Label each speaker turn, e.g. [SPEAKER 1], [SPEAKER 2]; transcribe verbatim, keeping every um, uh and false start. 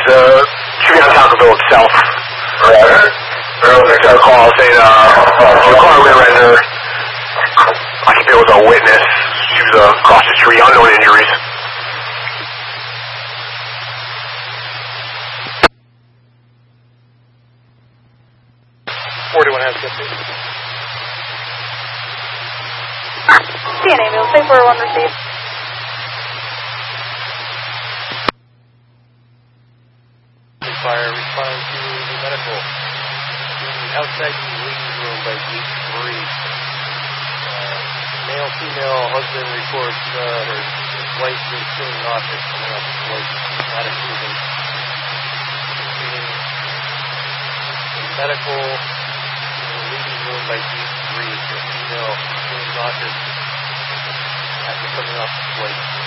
[SPEAKER 1] uh, should be on Talcoville itself.
[SPEAKER 2] Right.
[SPEAKER 1] Got a call saying, uh, your car rear ender. I think there was a witness. She was uh, across the street, unknown injuries.
[SPEAKER 3] forty-one has fifty.
[SPEAKER 4] C N A ambulance, six four one received.
[SPEAKER 3] Fire responding to the medical. Outside the waiting room by gate three. Uh, male, female, husband reports uh, her wife is feeling nauseous coming up with weight, not improving. The medical waiting room by gate three. The female feeling nauseous after coming up with weight.